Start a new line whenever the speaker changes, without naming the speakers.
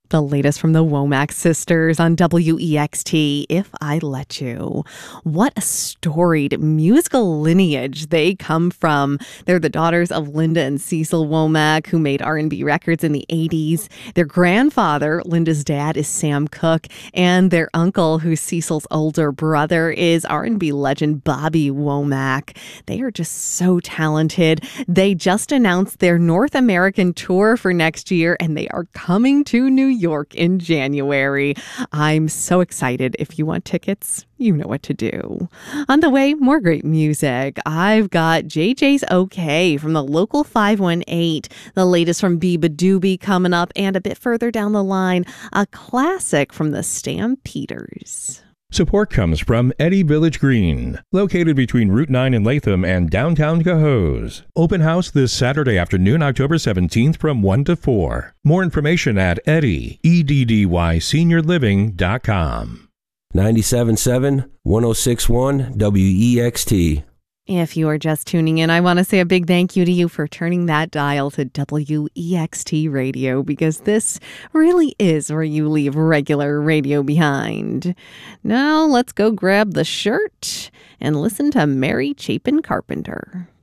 The latest from the Womack sisters on WEXT, If I Let You. What a storied musical lineage they come from. They're the daughters of Linda and Cecil Womack, who made R&B records in the 80s. Their grandfather, Linda's dad, is Sam Cooke, and their uncle, who's Cecil's older brother, is R&B legend Bobby Womack. They are just so talented. They just announced their North American tour for next year, and they are coming to New York in January. I'm so excited. If you want tickets, you know what to do. On the way, more great music. I've got JJ's OK from the Local 518, the latest from Biba Doobie coming up, and a bit further down the line, a classic from the Stampeders.
Support comes from Eddie Village Green, located between Route 9 in Latham and downtown Cohoes. Open house this Saturday afternoon, October 17th from 1 to 4. More information at EDDYSeniorliving.com.
97.7, 106.1, WEXT.
If you are just tuning in, I want to say a big thank you to you for turning that dial to WEXT Radio, because this really is where you leave regular radio behind. Now let's go grab the shirt and listen to Mary Chapin Carpenter.